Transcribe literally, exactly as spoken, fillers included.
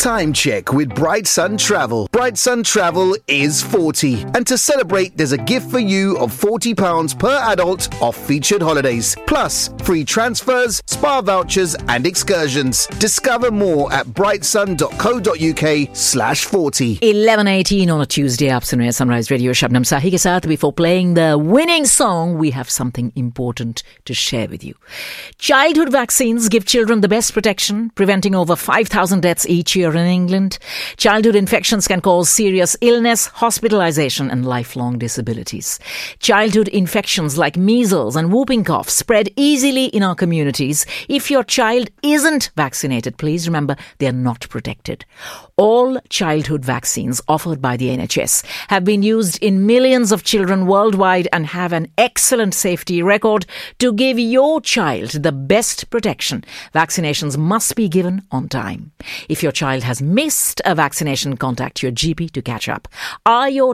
Time check with Bright Sun Travel. Bright Sun Travel is forty. And to celebrate, there's a gift for you of forty pounds per adult off featured holidays. Plus, free transfers, spa vouchers and excursions. Discover more at brightsun.co.uk slash 40. eleven eighteen on a Tuesday. आप सुन रहे हैं Sunrise Radio Shabnam Sahi के साथ. Before playing the winning song, we have something important to share with you. Childhood vaccines give children the best protection, preventing over five thousand deaths each year in England. Childhood infections can cause serious illness, hospitalization and lifelong disabilities. Childhood infections like measles and whooping cough spread easily in our communities. If your child isn't vaccinated, please remember they are not protected. All childhood vaccines offered by the N H S have been used in millions of children worldwide and have an excellent safety record to give your child the best protection. Vaccinations must be given on time. If your child has missed a vaccination, contact your G P to catch up. Are your